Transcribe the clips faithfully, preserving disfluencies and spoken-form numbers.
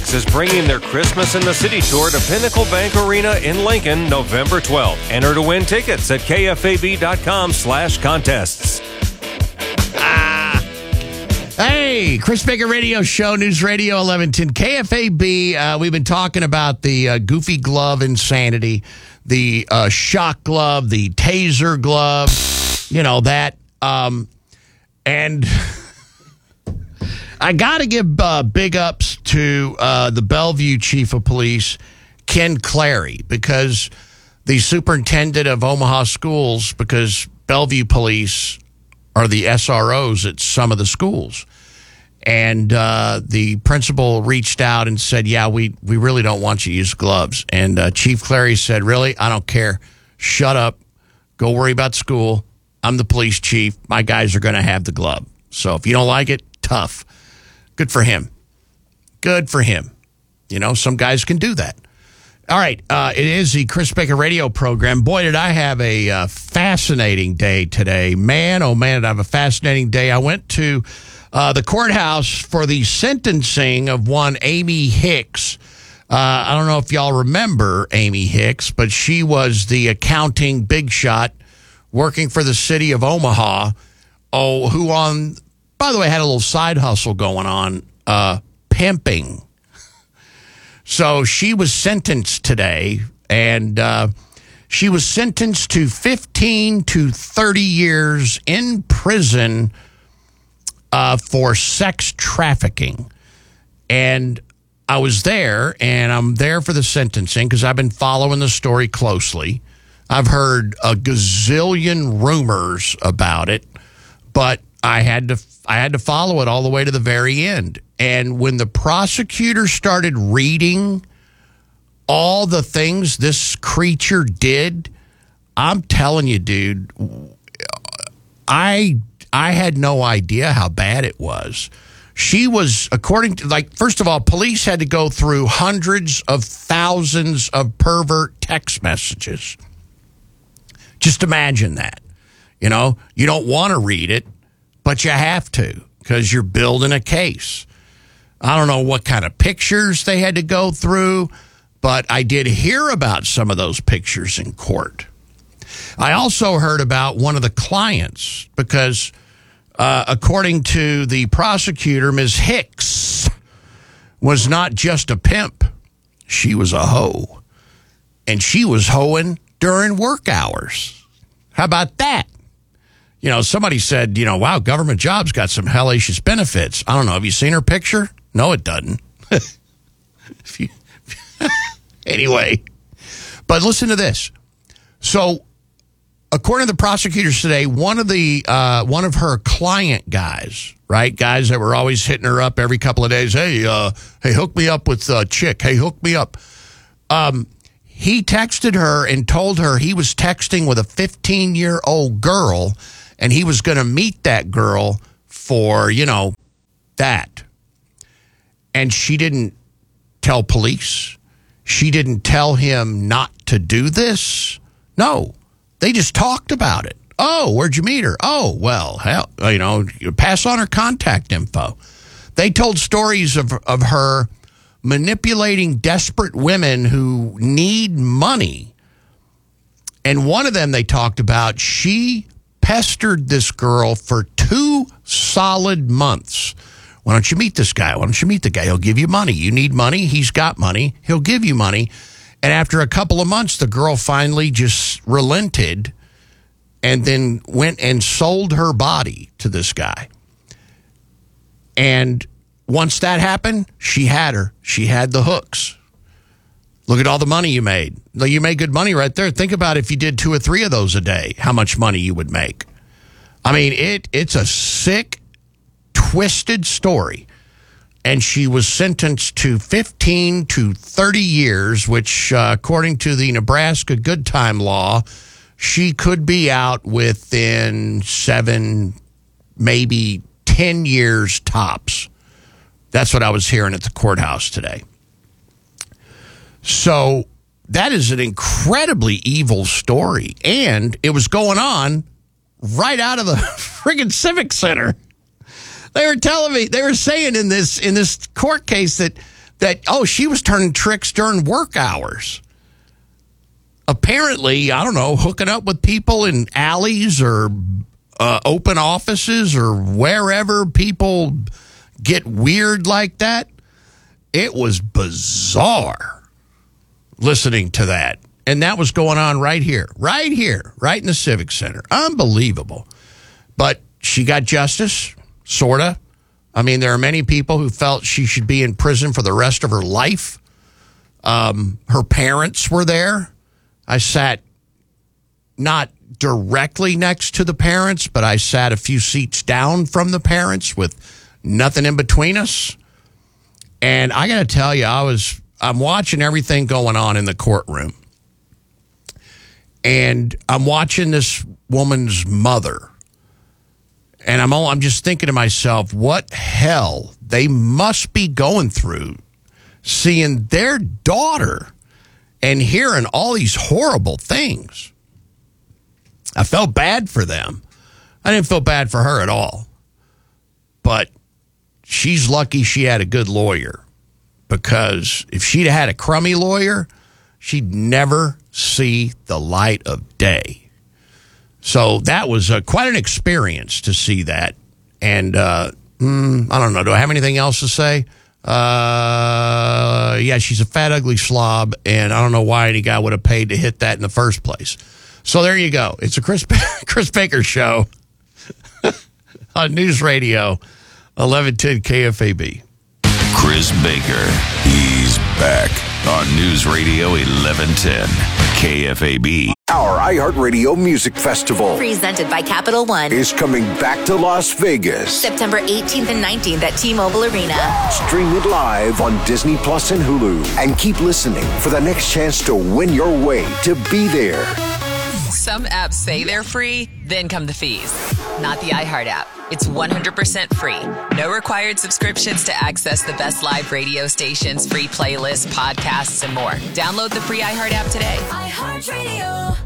Hicks is bringing their Christmas in the City tour to Pinnacle Bank Arena in Lincoln, November twelfth. Enter to win tickets at kfab.com slash contests. Ah. Hey, Chris Baker Radio Show, News Radio eleven ten K F A B. Uh, we've been talking about the uh, goofy glove insanity, the uh, shock glove, the taser glove, you know, that. Um, and I got to give uh, big ups to uh, the Bellevue Chief of Police, Ken Clary, because the superintendent of Omaha schools, because Bellevue Police are the S R Os at some of the schools. And uh, the principal reached out and said, yeah, we, we really don't want you to use gloves. And uh, Chief Clary said, really? I don't care. Shut up. Go worry about school. I'm the police chief. My guys are going to have the glove. So if you don't like it, tough. Good for him. Good for him. You know, some guys can do that. All right. Uh, it is the Chris Baker Radio program. Boy, did I have a uh, fascinating day today. Man, oh, man, did I have a fascinating day. I went to uh, the courthouse for the sentencing of one Amy Hicks. Uh, I don't know if y'all remember Amy Hicks, but she was the accounting big shot working for the city of Omaha. Oh, who on... By the way, had a little side hustle going on, uh, pimping. So she was sentenced today, and uh, she was sentenced to fifteen to thirty years in prison uh, for sex trafficking. And I was there, and I'm there for the sentencing because I've been following the story closely. I've heard a gazillion rumors about it, but I had to I had to follow it all the way to the very end. And when the prosecutor started reading all the things this creature did, I'm telling you, dude, I I had no idea how bad it was. She was, according to, like, first of all, police had to go through hundreds of thousands of pervert text messages. Just imagine that. You know, you don't want to read it, but you have to because you're building a case. I don't know what kind of pictures they had to go through, but I did hear about some of those pictures in court. I also heard about one of the clients because, uh, according to the prosecutor, Miz Hicks was not just a pimp. She was a hoe. And she was hoeing during work hours. How about that? You know, somebody said, you know, wow, government jobs got some hellacious benefits. I don't know. Have you seen her picture? No, it doesn't. If you, anyway, but listen to this. So, according to the prosecutors today, one of the uh, one of her client guys, right, guys that were always hitting her up every couple of days, hey, uh, hey, hook me up with a chick. Hey, hook me up. Um, he texted her and told her he was texting with a fifteen-year-old girl, and he was going to meet that girl for, you know, that. And she didn't tell police. She didn't tell him not to do this. No, they just talked about it. Oh, where'd you meet her? Oh, well, hell, you know, pass on her contact info. They told stories of, of her manipulating desperate women who need money. And one of them they talked about, she pestered this girl for two solid months. Why don't you meet this guy? Why don't you meet the guy? He'll give you money. You need money. He's got money. He'll give you money. And after a couple of months, the girl finally just relented and then went and sold her body to this guy. And once that happened, she had her. She had the hooks. Look at all the money you made. You made good money right there. Think about if you did two or three of those a day, how much money you would make. I mean, it it's a sick, twisted story. And she was sentenced to fifteen to thirty years, which, uh, according to the Nebraska good time law, she could be out within seven, maybe ten years tops. That's what I was hearing at the courthouse today. So that is an incredibly evil story. And it was going on right out of the friggin' Civic Center. They were telling me, they were saying in this in this court case that that, oh, she was turning tricks during work hours. Apparently, I don't know, hooking up with people in alleys or uh, open offices or wherever people get weird like that. It was bizarre listening to that. And that was going on right here, right here, right in the Civic Center. Unbelievable. But she got justice, sort of. I mean, there are many people who felt she should be in prison for the rest of her life. Um, her parents were there. I sat not directly next to the parents, but I sat a few seats down from the parents with nothing in between us. And I got to tell you, I was I'm watching everything going on in the courtroom. And I'm watching this woman's mother. And I'm all, I'm just thinking to myself, what hell they must be going through seeing their daughter and hearing all these horrible things. I felt bad for them. I didn't feel bad for her at all. But she's lucky she had a good lawyer, because if she'd had a crummy lawyer, she'd never see the light of day. So that was uh, quite an experience to see that. And uh, mm, I don't know. Do I have anything else to say? Uh, yeah, she's a fat, ugly slob, and I don't know why any guy would have paid to hit that in the first place. So there you go. It's a Chris, Chris Baker show on News Radio, eleven ten K F A B. Chris Baker. He's back on News Radio eleven ten K F A B. Our iHeartRadio Music Festival, presented by Capital One, is coming back to Las Vegas. September eighteenth and nineteenth at T-Mobile Arena. Stream it live on Disney Plus and Hulu. And keep listening for the next chance to win your way to be there. Some apps say they're free, then come the fees. Not the iHeart app. It's one hundred percent free. No required subscriptions to access the best live radio stations, free playlists, podcasts, and more. Download the free iHeart app today. iHeartRadio.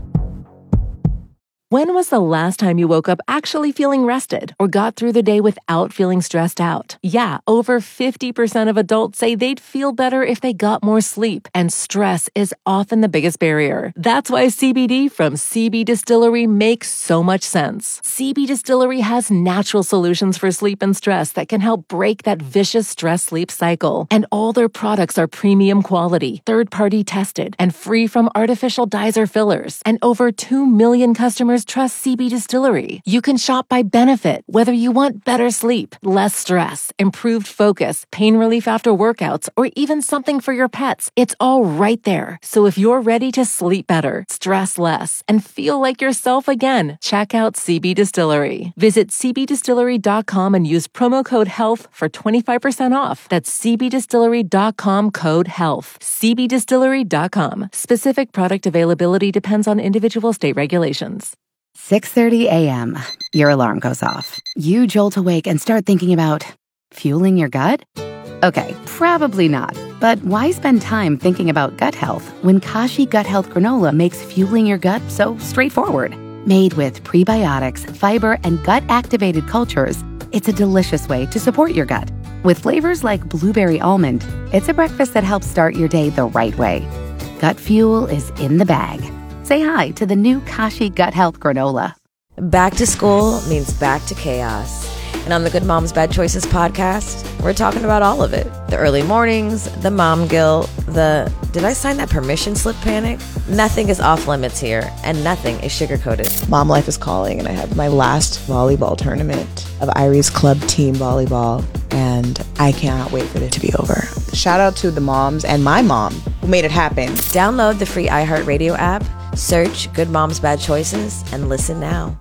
When was the last time you woke up actually feeling rested or got through the day without feeling stressed out? Yeah, over fifty percent of adults say they'd feel better if they got more sleep, and stress is often the biggest barrier. That's why C B D from C B Distillery makes so much sense. C B Distillery has natural solutions for sleep and stress that can help break that vicious stress-sleep cycle. And all their products are premium quality, third-party tested, and free from artificial dyes or fillers. And over two million customers trust C B Distillery. You can shop by benefit, whether you want better sleep, less stress, improved focus, pain relief after workouts, or even something for your pets. It's all right there. So if you're ready to sleep better, stress less, and feel like yourself again, check out C B Distillery. Visit c b distillery dot com and use promo code HEALTH for twenty-five percent off. That's c b distillery dot com code HEALTH. c b distillery dot com. Specific product availability depends on individual state regulations. six thirty a.m. Your alarm goes off. You jolt awake and start thinking about fueling your gut? Okay, probably not. But why spend time thinking about gut health when Kashi Gut Health Granola makes fueling your gut so straightforward? Made with prebiotics, fiber, and gut-activated cultures, it's a delicious way to support your gut. With flavors like blueberry almond, it's a breakfast that helps start your day the right way. Gut fuel is in the bag. Say hi to the new Kashi Gut Health Granola. Back to school means back to chaos. And on the Good Moms Bad Choices podcast, we're talking about all of it. The early mornings, the mom guilt, the did I sign that permission slip panic? Nothing is off limits here, and nothing is sugar-coated. Mom life is calling, and I have my last volleyball tournament of Irie's Club Team Volleyball, and I cannot wait for it to be over. Shout out to the moms and my mom who made it happen. Download the free iHeartRadio app, search Good Moms Bad Choices, and listen now.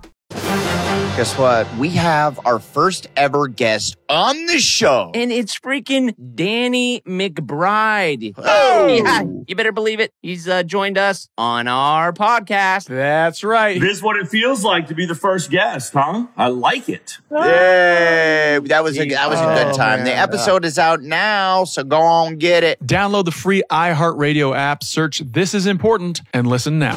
Guess what? We have our first ever guest on the show. And it's freaking Danny McBride. Oh! Yeah, you better believe it. He's uh, joined us on our podcast. That's right. This is what it feels like to be the first guest, huh? I like it. Yay! That was a, that was a good Oh, time. man. The episode is out now, so go on get it. Download the free iHeartRadio app, search This Is Important, and listen now.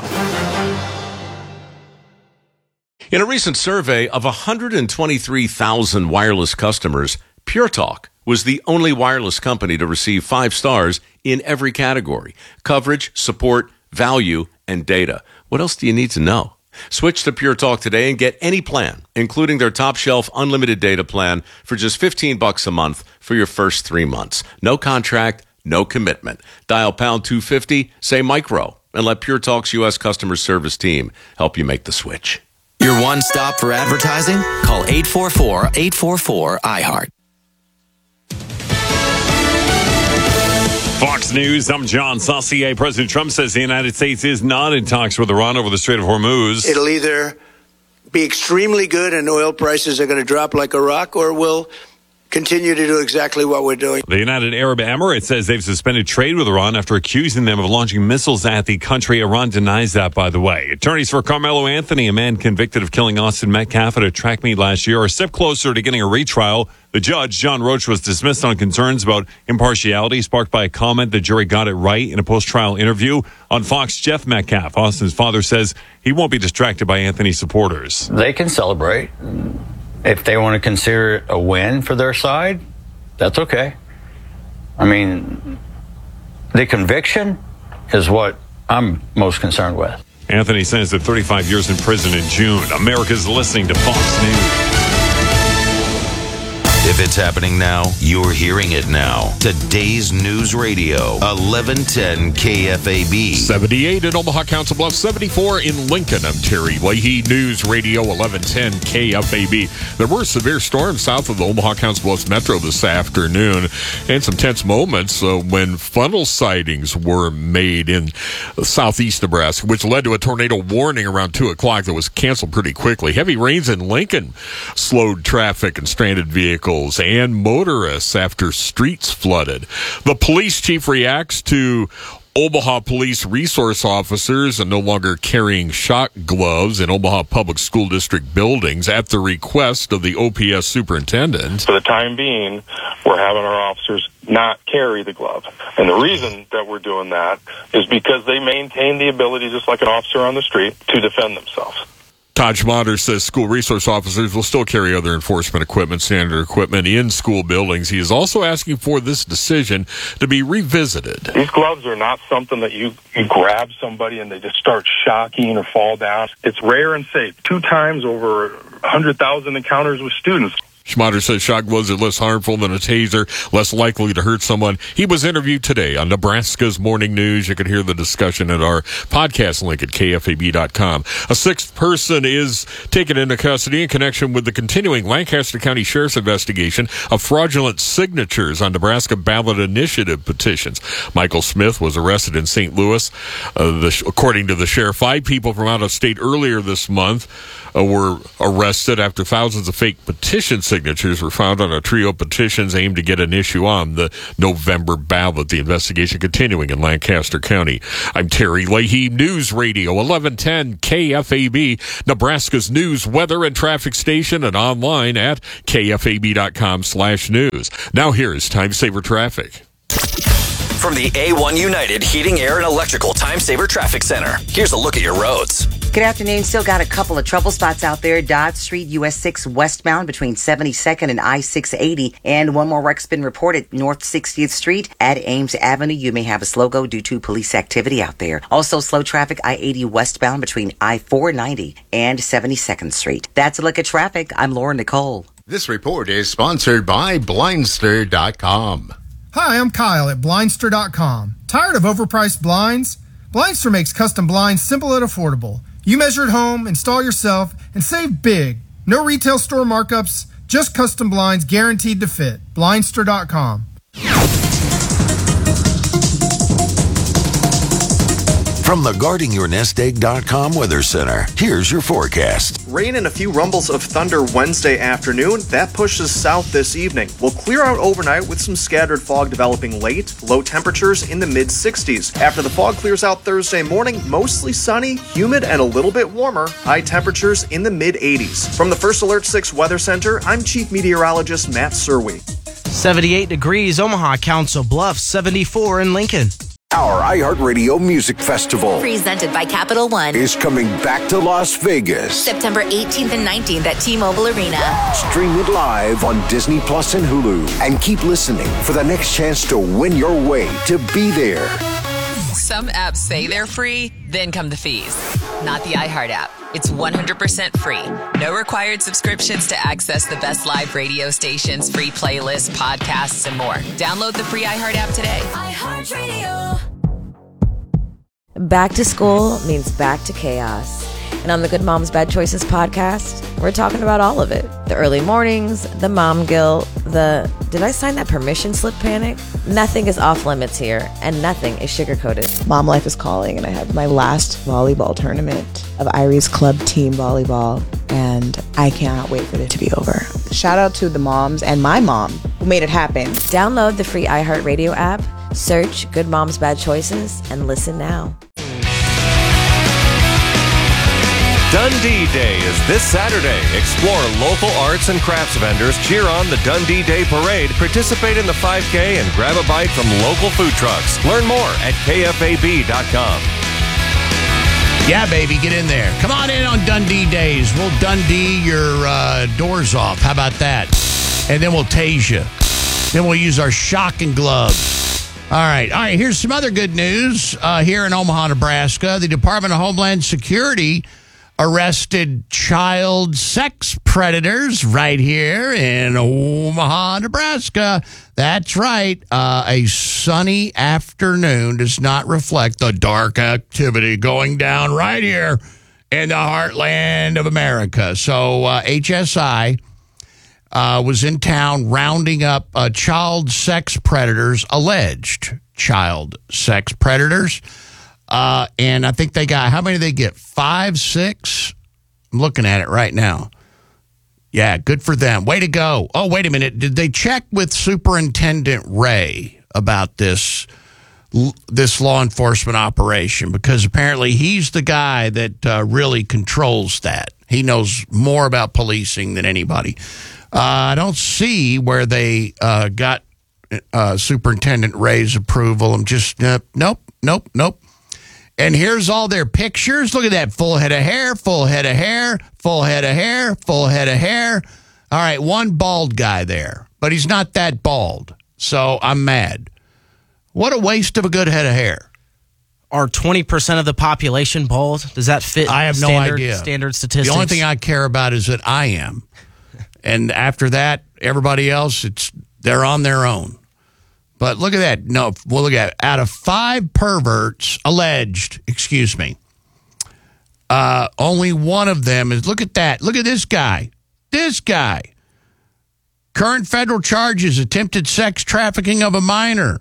In a recent survey of one hundred twenty-three thousand wireless customers, Pure Talk was the only wireless company to receive five stars in every category: coverage, support, value, and data. What else do you need to know? Switch to Pure Talk today and get any plan, including their top shelf unlimited data plan, for just fifteen bucks a month for your first three months. No contract, no commitment. Dial pound two fifty, say micro, and let Pure Talk's U S customer service team help you make the switch. Your one stop for advertising? Call eight four four, eight four four, I heart. Fox News, I'm John Saucier. President Trump says the United States is not in talks with Iran over the Strait of Hormuz. It'll either be extremely good and oil prices are going to drop like a rock, or we'll continue to do exactly what we're doing. The United Arab Emirates says they've suspended trade with Iran after accusing them of launching missiles at the country. Iran denies that, by the way. Attorneys for Carmelo Anthony, a man convicted of killing Austin Metcalf at a track meet last year, are a step closer to getting a retrial. The judge, John Roach, was dismissed on concerns about impartiality sparked by a comment the jury got it right in a post-trial interview. On Fox, Jeff Metcalf, Austin's father, says he won't be distracted by Anthony's supporters. They can celebrate. If they want to consider it a win for their side, that's okay. I mean, the conviction is what I'm most concerned with. Anthony sentenced to thirty-five years in prison in June. America's listening to Fox News. If it's happening now, you're hearing it now. Today's News Radio, eleven ten K F A B. seventy-eight in Omaha, Council Bluffs, seventy-four in Lincoln. I'm Terry Leahy, News Radio, eleven ten K F A B. There were severe storms south of the Omaha Council Bluffs Metro this afternoon, and some tense moments uh, when funnel sightings were made in southeast Nebraska, which led to a tornado warning around two o'clock that was canceled pretty quickly. Heavy rains in Lincoln slowed traffic and stranded vehicles and motorists after streets flooded. The police chief reacts to Omaha police resource officers and no longer carrying shock gloves in Omaha Public School District buildings at the request of the O P S superintendent. For the time being, we're having our officers not carry the glove. And the reason that we're doing that is because they maintain the ability, just like an officer on the street, to defend themselves. Todd Schmatter says school resource officers will still carry other enforcement equipment, standard equipment in school buildings. He is also asking for this decision to be revisited. These gloves are not something that you, you grab somebody and they just start shocking or fall down. It's rare and safe. Two times over one hundred thousand encounters with students. Schmatter says shock gloves are less harmful than a taser, less likely to hurt someone. He was interviewed today on Nebraska's Morning News. You can hear the discussion at our podcast link at K F A B dot com. A sixth person is taken into custody in connection with the continuing Lancaster County Sheriff's investigation of fraudulent signatures on Nebraska ballot initiative petitions. Michael Smith was arrested in Saint Louis. Uh, the, according to the sheriff, five people from out of state earlier this month uh, were arrested after thousands of fake petitions signatures were found on a trio of petitions aimed to get an issue on the November ballot. The investigation continuing in Lancaster County. I'm Terry Leahy, News Radio, eleven ten K F A B, Nebraska's news, weather, and traffic station, and online at K F A B dot com slash news. Now here is Time Saver Traffic. From the A one United Heating, Air, and Electrical Time Saver Traffic Center, here's a look at your roads. Good afternoon. Still got a couple of trouble spots out there. Dodge Street, U S six westbound between seventy-second and I six eighty. And one more wreck's been reported North sixtieth Street at Ames Avenue. You may have a slow go due to police activity out there. Also slow traffic I eighty westbound between I four ninety and seventy-second Street. That's a look at traffic. I'm Laura Nicole. This report is sponsored by Blindster dot com. Hi, I'm Kyle at Blindster dot com. Tired of overpriced blinds? Blindster makes custom blinds simple and affordable. You measure at home, install yourself, and save big. No retail store markups, just custom blinds guaranteed to fit. Blindster dot com. From the guarding your nest egg dot com Weather Center, here's your forecast. Rain and a few rumbles of thunder Wednesday afternoon. That pushes south this evening. We'll clear out overnight with some scattered fog developing late. Low temperatures in the mid sixties. After the fog clears out Thursday morning, mostly sunny, humid, and a little bit warmer. High temperatures in the mid eighties. From the First Alert six Weather Center, I'm Chief Meteorologist Matt Surwey. seventy-eight degrees, Omaha, Council Bluffs, seventy-four in Lincoln. Our iHeartRadio Music Festival presented by Capital One is coming back to Las Vegas. September eighteenth and nineteenth at T-Mobile Arena. Stream it live on Disney Plus and Hulu. And keep listening for the next chance to win your way to be there. Some apps say they're free, then come the fees. Not the iHeart app. It's one hundred percent free. No required subscriptions to access the best live radio stations, free playlists, podcasts, and more. Download the free iHeart app today. iHeartRadio. Back to school means back to chaos. And on the Good Moms Bad Choices podcast, we're talking about all of it. The early mornings, the mom guilt, the did I sign that permission slip panic? Nothing is off limits here, and nothing is sugar-coated. Mom life is calling, and I have my last volleyball tournament of Irie's Club Team Volleyball, and I cannot wait for it to be over. Shout out to the moms and my mom who made it happen. Download the free iHeartRadio app, search Good Moms Bad Choices, and listen now. Dundee Day is this Saturday. Explore local arts and crafts vendors, cheer on the Dundee Day Parade, participate in the five K, and grab a bite from local food trucks. Learn more at K F A B dot com. Yeah, baby, get in there. Come on in on Dundee Days. We'll Dundee your uh, doors off. How about that? And then we'll tase you. Then we'll use our shocking gloves. All right. All right, here's some other good news. Uh, here in Omaha, Nebraska, the Department of Homeland Security arrested child sex predators right here in Omaha, Nebraska. That's right. Uh, a sunny afternoon does not reflect the dark activity going down right here in the heartland of America. So uh, H S I uh, was in town rounding up uh, child sex predators, alleged child sex predators. Uh, and I think they got, how many did they get? Five, six? I'm looking at it right now. Yeah, good for them. Way to go. Oh, wait a minute. Did they check with Superintendent Ray about this, this law enforcement operation? Because apparently he's the guy that uh, really controls that. He knows more about policing than anybody. Uh, I don't see where they uh, got uh, Superintendent Ray's approval. I'm just, uh, nope, nope, nope. And here's all their pictures. Look at that. Full head of hair, full head of hair, full head of hair, full head of hair. All right, one bald guy there, but he's not that bald. So I'm mad. What a waste of a good head of hair. Are twenty percent of the population bald? Does that fit I have standard, no idea. standard statistics? The only thing I care about is that I am. And after that, everybody else, it's they're on their own. But look at that. No, well, look at it. Out of five perverts, alleged, excuse me, uh, only one of them is, look at that. Look at this guy. This guy. Current federal charges, attempted sex trafficking of a minor.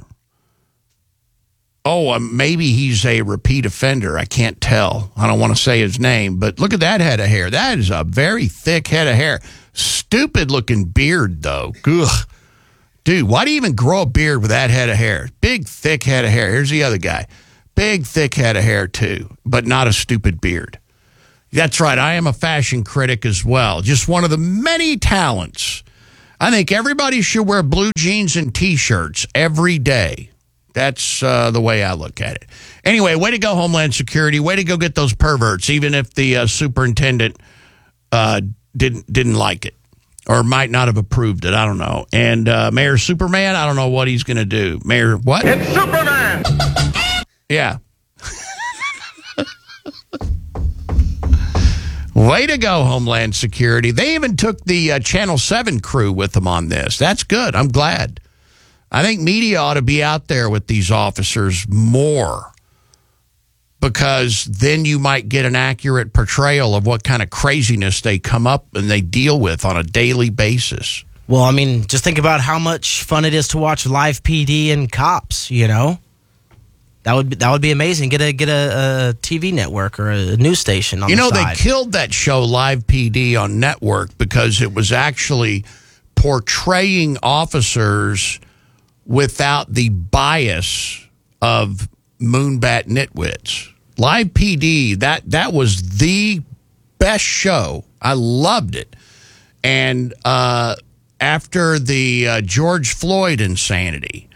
Oh, uh, maybe he's a repeat offender. I can't tell. I don't want to say his name, but look at that head of hair. That is a very thick head of hair. Stupid looking beard, though. Ugh. Dude, why do you even grow a beard with that head of hair? Big, thick head of hair. Here's the other guy. Big, thick head of hair, too, but not a stupid beard. That's right. I am a fashion critic as well. Just one of the many talents. I think everybody should wear blue jeans and T-shirts every day. That's uh, the way I look at it. Anyway, way to go, Homeland Security. Way to go get those perverts, even if the uh, superintendent uh, didn't didn't like it. Or might not have approved it. I don't know. And uh, Mayor Superman, I don't know what he's going to do. Mayor what? It's Superman! Yeah. Way to go, Homeland Security. They even took the uh, Channel seven crew with them on this. That's good. I'm glad. I think media ought to be out there with these officers more, because then you might get an accurate portrayal of what kind of craziness they come up and they deal with on a daily basis. Well, I mean, just think about how much fun it is to watch Live P D and Cops, you know? That would be, that would be amazing. Get a get a, a T V network or a news station on you the know, side. They killed that show Live P D on network because it was actually portraying officers without the bias of moonbat nitwits. Live P D, that that was the best show. I loved it. And uh, after the uh, George Floyd insanity,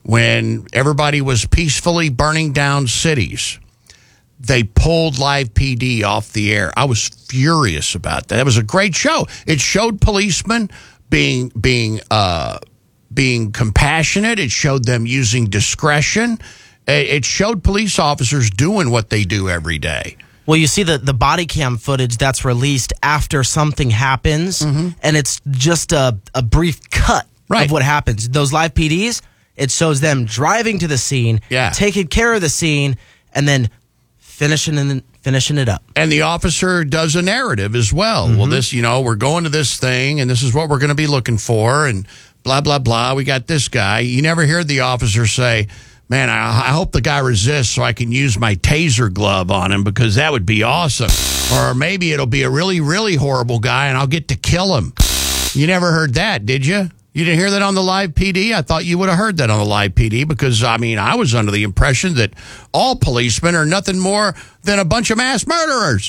when everybody was peacefully burning down cities, they pulled Live P D off the air. I was furious about that. It was a great show. It showed policemen being being uh, being compassionate. It showed them using discretion. It showed police officers doing what they do every day. Well, you see the, the body cam footage that's released after something happens, mm-hmm. and it's just a, a brief cut right. of what happens. Those Live P Ds, it shows them driving to the scene, yeah. taking care of the scene, and then finishing and finishing it up. And the officer does a narrative as well. Mm-hmm. Well, this, you know, we're going to this thing, and this is what we're going to be looking for, and blah, blah, blah. We got this guy. You never hear the officer say, man, I, I hope the guy resists so I can use my taser glove on him because that would be awesome. Or maybe it'll be a really, really horrible guy, and I'll get to kill him. You never heard that, did you? You didn't hear that on the Live P D? I thought you would have heard that on the Live P D because, I mean, I was under the impression that all policemen are nothing more than a bunch of mass murderers.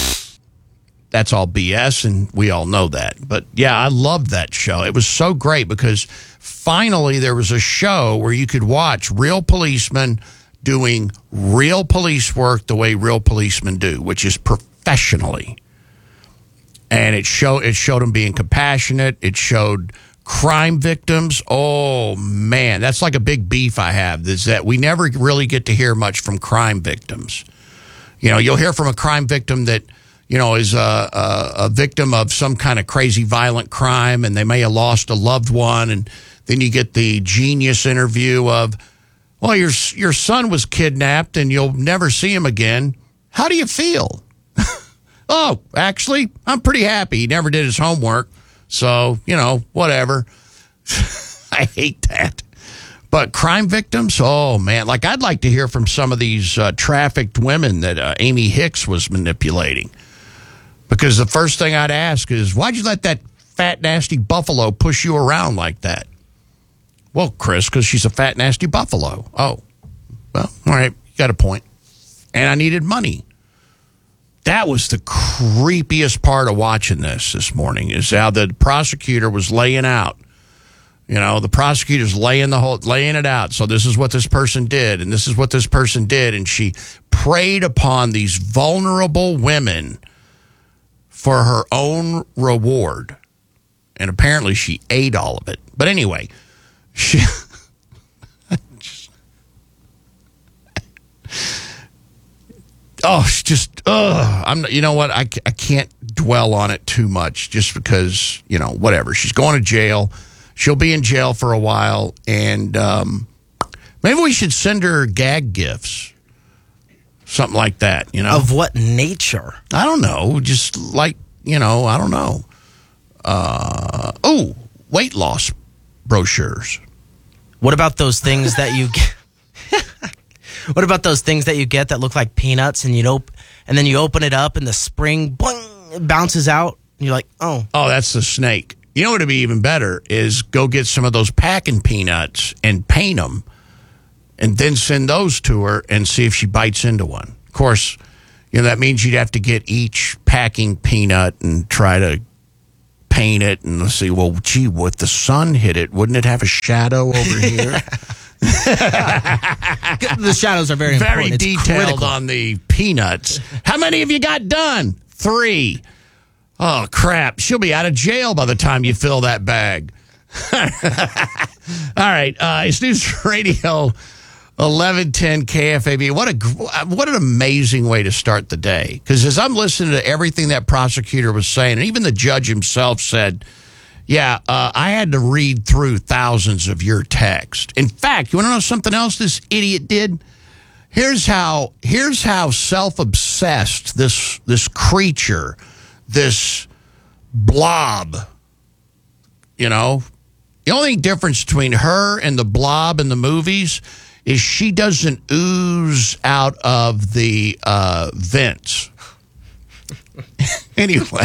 That's all B S, and we all know that. But, yeah, I loved that show. It was so great because finally there was a show where you could watch real policemen doing real police work the way real policemen do, which is professionally. And it, show, it showed them being compassionate. It showed crime victims. Oh, man, that's like a big beef I have, is that we never really get to hear much from crime victims. You know, you'll hear from a crime victim that, you know, is a, a, a victim of some kind of crazy violent crime, and they may have lost a loved one, and then you get the genius interview of, well, your your son was kidnapped, and you'll never see him again. How do you feel? Oh, actually, I'm pretty happy. He never did his homework. So, you know, whatever. I hate that. But crime victims, oh, man. Like, I'd like to hear from some of these uh, trafficked women that uh, Amy Hicks was manipulating. Because the first thing I'd ask is, why'd you let that fat, nasty buffalo push you around like that? Well, Chris, because she's a fat, nasty buffalo. Oh, well, all right, you got a point. And I needed money. That was the creepiest part of watching this this morning, is how the prosecutor was laying out. You know, the prosecutor's laying the whole laying it out. So this is what this person did, and this is what this person did, and she preyed upon these vulnerable women for her own reward. And apparently she ate all of it. But anyway, she just, oh, it's just, ugh. I'm, you know what? I, I can't dwell on it too much just because, you know, whatever. She's going to jail. She'll be in jail for a while. And um, maybe we should send her gag gifts. Something like that, you know. Of what nature? I don't know. Just like, you know, I don't know. Uh, oh, weight loss brochures. What about those things that you get? What about those things that you get that look like peanuts, and you op- and then you open it up and the spring boing, it bounces out, and you're like, oh. Oh, that's the snake. You know what would be even better is go get some of those packing peanuts and paint them, and then send those to her and see if she bites into one. Of course, you know, that means you'd have to get each packing peanut and try to paint it and see, well, gee, if the sun hit it, wouldn't it have a shadow over here? The shadows are very Very important. It's detailed critical. on the peanuts. How many have you got done? Three. Oh, crap. She'll be out of jail by the time you fill that bag. All right. Uh, it's News Radio eleven ten K F A B. What a what an amazing way to start the day. Because as I'm listening to everything that prosecutor was saying, and even the judge himself said, yeah, uh, I had to read through thousands of your text. In fact, you want to know something else this idiot did? Here's how here's how self-obsessed this this creature, this blob, you know, the only difference between her and the blob in the movies is she doesn't ooze out of the uh, vents. Anyway.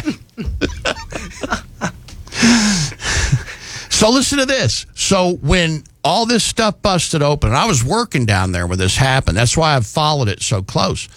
So listen to this. So when all this stuff busted open, and I was working down there when this happened. That's why I've followed it so close.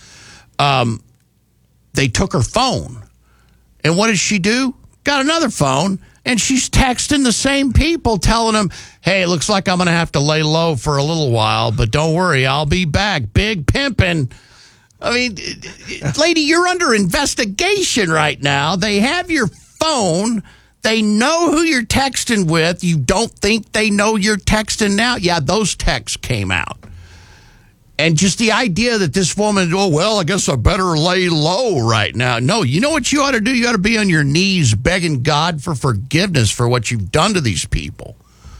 Um, they took her phone. And what did she do? Got another phone And she's texting the same people, telling them, hey, it looks like I'm going to have to lay low for a little while, but don't worry, I'll be back. Big pimping. I mean, lady, you're under investigation right now. They have your phone. They know who you're texting with. You don't think they know you're texting now? Yeah, those texts came out. And just the idea that this woman, oh, well, I guess I better lay low right now. No, you know what you ought to do? You ought to be on your knees begging God for forgiveness for what you've done to these people.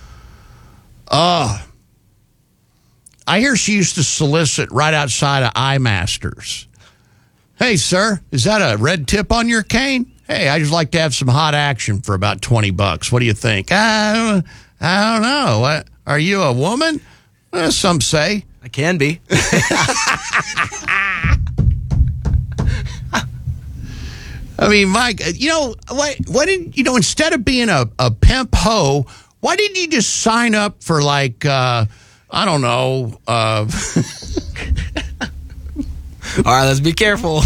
Uh, I hear she used to solicit right outside of iMasters. Hey, sir, is that a red tip on your cane? Hey, I just like to have some hot action for about twenty bucks. What do you think? I don't, I don't know. What, are you a woman? Well, some say. I can be. I mean, Mike, you know, why, why didn't, you know, instead of being a, a pimp hoe, why didn't you just sign up for like, uh, I don't know. Uh, All right, let's be careful.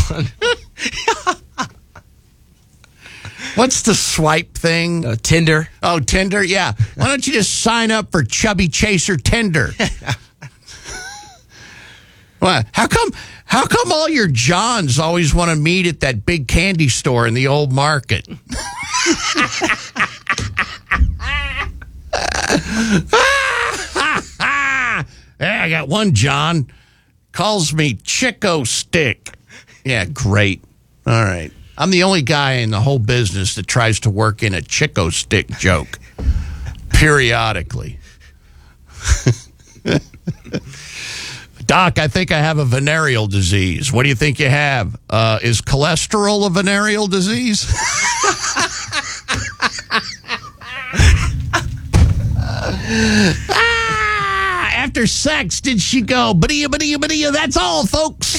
What's the swipe thing? Uh, Tinder. Oh, Tinder, yeah. Why don't you just sign up for Chubby Chaser Tinder? What? How come? How come all your Johns always want to meet at that big candy store in the old market? Yeah, I got one John. Calls me Chico Stick. Yeah, great. All right. I'm the only guy in the whole business that tries to work in a Chico Stick joke periodically. Doc, I think I have a venereal disease. What do you think you have? Uh, is cholesterol a venereal disease? ah, after sex, did she go, ba-dee-ya, ba-dee-ya, ba-dee-ya, that's all, folks.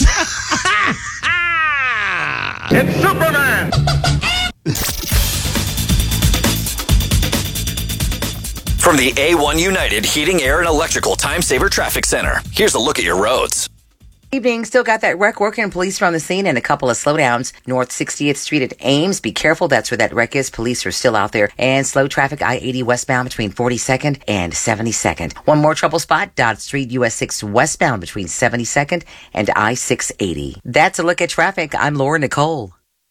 It's Superman! From the A one United Heating, Air, and Electrical Time Saver Traffic Center, here's a look at your roads. Evening, still got that wreck working. Police are on the scene and a couple of slowdowns. North sixtieth Street at Ames. Be careful. That's where that wreck is. Police are still out there. And slow traffic I eighty westbound between forty-second and seventy-second. One more trouble spot. Dodge Street U S six westbound between seventy-second and I six eighty. That's a look at traffic. I'm Laura Nicole.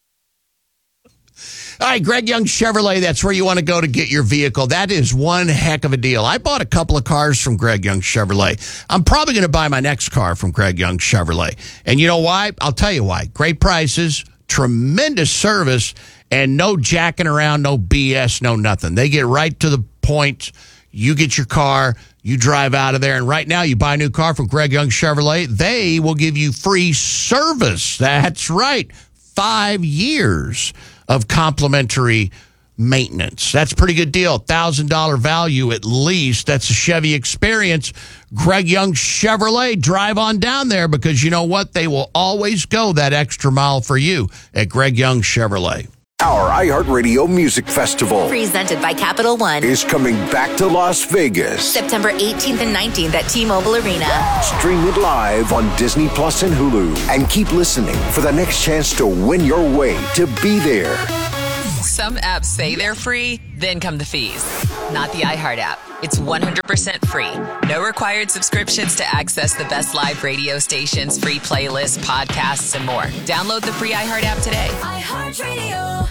All right, Greg Young Chevrolet, that's where you want to go to get your vehicle. That is one heck of a deal. I bought a couple of cars from Greg Young Chevrolet. I'm probably going to buy my next car from Greg Young Chevrolet. And you know why? I'll tell you why. Great prices, tremendous service, and no jacking around, no B S, no nothing. They get right to the point. You get your car, you drive out of there, and right now you buy a new car from Greg Young Chevrolet, they will give you free service. That's right. Five years of complimentary maintenance. That's a pretty good deal. one thousand dollars value at least. That's a Chevy experience. Greg Young Chevrolet, drive on down there because you know what? They will always go that extra mile for you at Greg Young Chevrolet. Our iHeartRadio Music Festival Presented by Capital One is coming back to Las Vegas. September eighteenth and nineteenth at T-Mobile Arena. Stream it live on Disney Plus and Hulu. And keep listening for the next chance to win your way to be there. Some apps say they're free, then come the fees. Not the iHeart app. It's one hundred percent free. No required subscriptions to access the best live radio stations, free playlists, podcasts, and more. Download the free iHeart app today. iHeartRadio.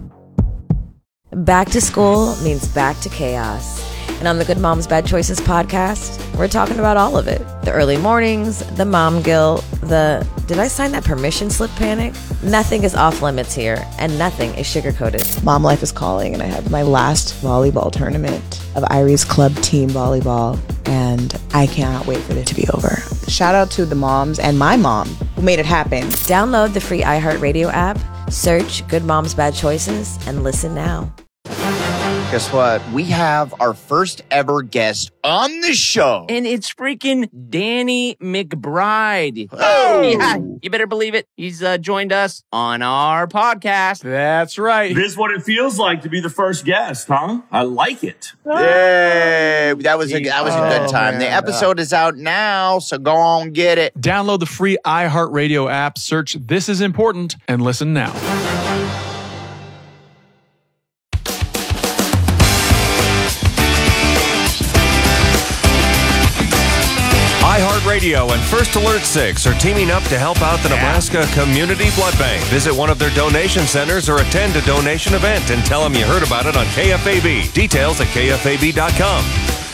Back to school means back to chaos. And on the Good Moms Bad Choices podcast, we're talking about all of it. The early mornings, the mom guilt, the did I sign that permission slip panic? Nothing is off limits here, and nothing is sugar-coated. Mom life is calling, and I have my last volleyball tournament of Iris Club Team Volleyball, and I cannot wait for it to be over. Shout out to the moms and my mom who made it happen. Download the free iHeartRadio app, search Good Moms Bad Choices, and listen now. Guess what? We have our first ever guest on the show. And it's freaking Danny McBride. Oh! Yeah, you better believe it. He's uh, joined us on our podcast. That's right. This is what it feels like to be the first guest, huh? I like it. Yay! That was a, that was a good time. man. The episode is out now, so go on, get it. Download the free iHeartRadio app, search This Is Important, and listen now. Radio and First Alert six are teaming up to help out the Nebraska Community Blood Bank. Visit one of their donation centers or attend a donation event and tell them you heard about it on K F A B. Details at K F A B dot com.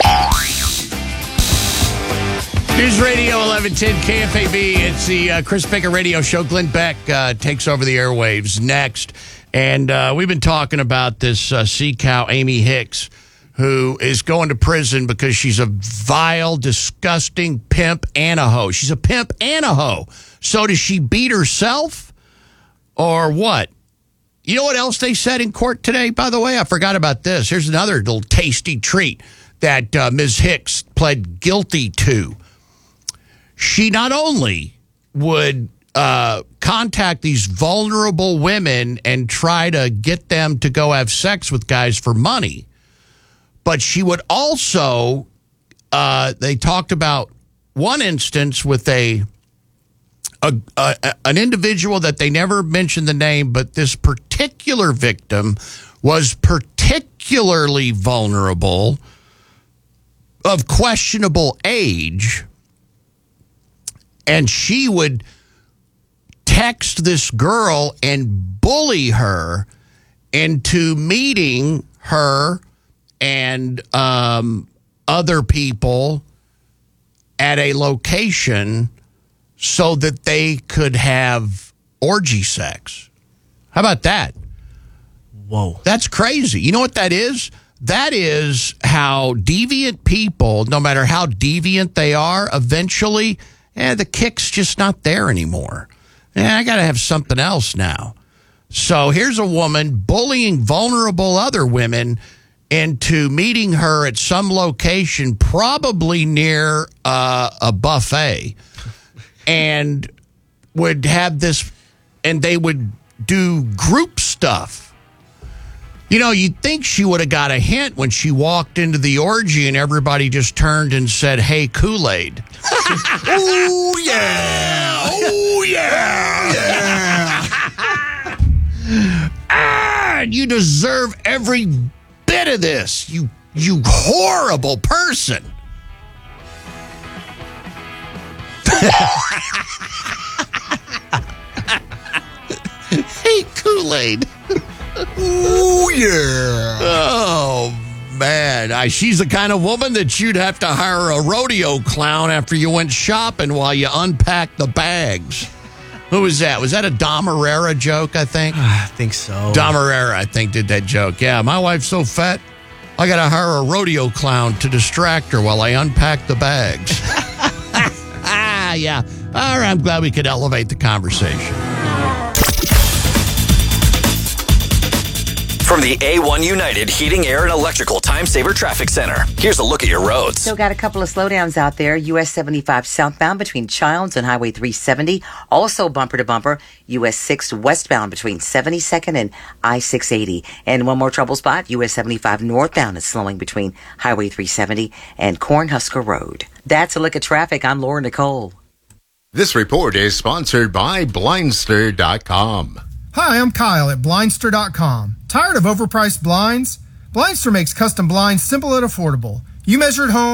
News Radio eleven ten K F A B. It's the uh, Chris Baker Radio Show. Glenn Beck uh, takes over the airwaves next. And uh, we've been talking about this uh, sea cow, Amy Hicks, who is going to prison because she's a vile, disgusting pimp and a hoe. She's a pimp and a hoe. So does she beat herself or what? You know what else they said in court today, by the way? I forgot about this. Here's another little tasty treat that uh, Miz Hicks pled guilty to. She not only would uh, contact these vulnerable women and try to get them to go have sex with guys for money, but she would also, uh, they talked about one instance with a, a, a an individual that they never mentioned the name, but this particular victim was particularly vulnerable, of questionable age, and she would text this girl and bully her into meeting her and um, other people at a location so that they could have orgy sex. How about that? Whoa. That's crazy. You know what that is? That is how deviant people, no matter how deviant they are, eventually, eh, the kick's just not there anymore. Eh, I got to have something else now. So here's a woman bullying vulnerable other women into meeting her at some location, probably near uh, a buffet, and would have this, and they would do group stuff. You know, you'd think she would have got a hint when she walked into the orgy and everybody just turned and said, "Hey, Kool-Aid." Oh, yeah. Oh, yeah. Yeah. Ah, you deserve every bit of this, you you horrible person. Hey, Kool-Aid. Ooh, yeah. Oh, man. I, she's the kind of woman that you'd have to hire a rodeo clown after you went shopping while you unpacked the bags. Who was that? Was that a Dom Herrera joke, I think? I think so. Dom Herrera, I think, did that joke. Yeah, my wife's so fat, I got to hire a rodeo clown to distract her while I unpack the bags. Ah, yeah. All right, I'm glad we could elevate the conversation. From the A one United Heating, Air, and Electrical Time Saver Traffic Center, here's a look at your roads. Still got a couple of slowdowns out there. U S seventy-five southbound between Childs and Highway three seventy. Also bumper to bumper. U S six westbound between seventy-second and I six eighty. And one more trouble spot. U S seventy-five northbound is slowing between Highway three seventy and Cornhusker Road. That's a look at traffic. I'm Laura Nicole. This report is sponsored by Blindster dot com. Hi, I'm Kyle at Blindster dot com. Tired of overpriced blinds? Blindster makes custom blinds simple and affordable. You measure at home.